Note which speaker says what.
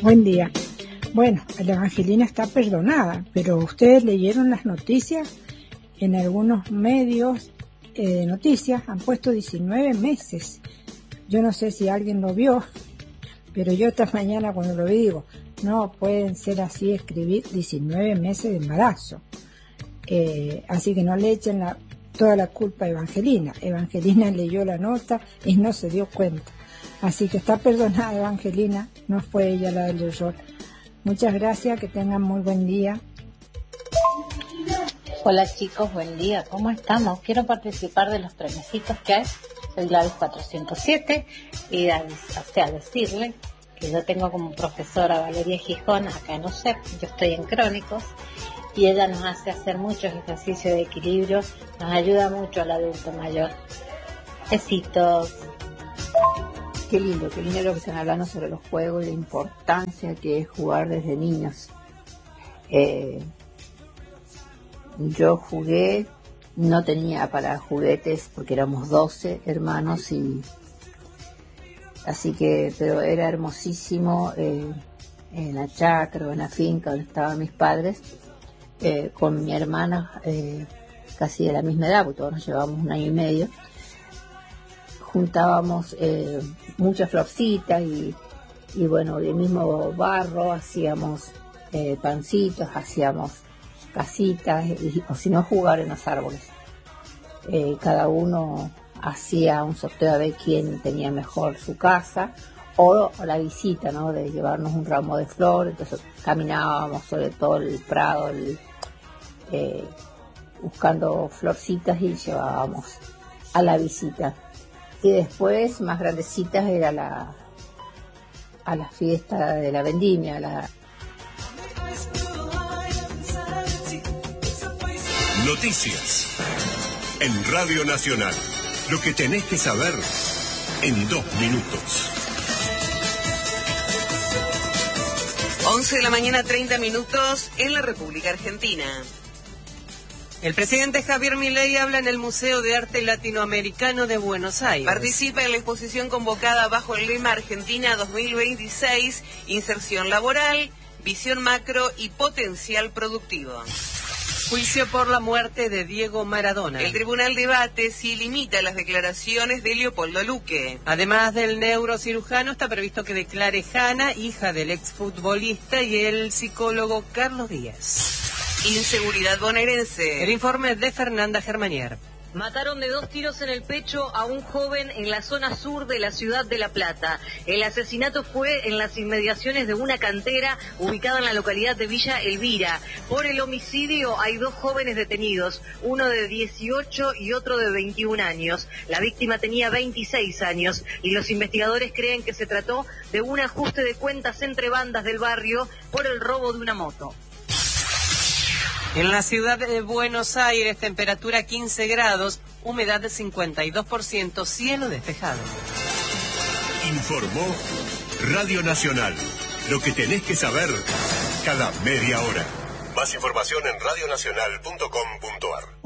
Speaker 1: Buen día. Bueno, la Evangelina está perdonada, pero ustedes leyeron las noticias, en algunos medios de noticias han puesto 19 meses. Yo no sé si alguien lo vio, pero yo esta mañana cuando lo vi digo, no pueden ser así, escribir 19 meses de embarazo. Así que no le echen toda la culpa a Evangelina. Evangelina leyó la nota y no se dio cuenta. Así que está perdonada Evangelina, no fue ella la del error. Muchas gracias, que tengan muy buen día.
Speaker 2: Hola chicos, buen día, ¿cómo estamos? Quiero participar de los premiecitos que hay, soy Gladys 407, y decirle que yo tengo como profesora a Valeria Gijón acá en UCEP, yo estoy en Crónicos, y ella nos hace hacer muchos ejercicios de equilibrio, nos ayuda mucho al adulto mayor. Besitos.
Speaker 3: Qué lindo lo que están hablando sobre los juegos y la importancia que es jugar desde niños. Yo jugué, no tenía para juguetes porque éramos 12 hermanos pero era hermosísimo en la chacra o en la finca donde estaban mis padres, con mi hermana casi de la misma edad, porque todos nos llevábamos 1 año y medio. Juntábamos muchas florcitas y bueno, del mismo barro hacíamos pancitos, hacíamos casitas, o si no, jugar en los árboles. Cada uno hacía un sorteo a ver quién tenía mejor su casa o la visita, ¿no? De llevarnos un ramo de flores. Entonces caminábamos sobre todo el prado buscando florcitas y llevábamos a la visita. Y después, más grandecitas, era a la fiesta de la vendimia.
Speaker 4: Noticias en Radio Nacional. Lo que tenés que saber en 2 minutos.
Speaker 5: 11 de la mañana, 30 minutos en la República Argentina. El presidente Javier Milei habla en el Museo de Arte Latinoamericano de Buenos Aires. Participa en la exposición convocada bajo el lema Argentina 2026, inserción laboral, visión macro y potencial productivo. Juicio por la muerte de Diego Maradona. El tribunal debate si limita las declaraciones de Leopoldo Luque. Además del neurocirujano, está previsto que declare Hanna, hija del exfutbolista, y el psicólogo Carlos Díaz. Inseguridad bonaerense. El informe de Fernanda Germanier.
Speaker 6: Mataron de 2 tiros en el pecho a un joven en la zona sur de la ciudad de La Plata. El asesinato fue en las inmediaciones de una cantera ubicada en la localidad de Villa Elvira. Por el homicidio hay 2 jóvenes detenidos, uno de 18 y otro de 21 años. La víctima tenía 26 años y los investigadores creen que se trató de un ajuste de cuentas entre bandas del barrio por el robo de una moto.
Speaker 5: En la ciudad de Buenos Aires, temperatura 15 grados, humedad de 52%, cielo despejado.
Speaker 4: Informó Radio Nacional. Lo que tenés que saber cada media hora. Más información en radionacional.com.ar.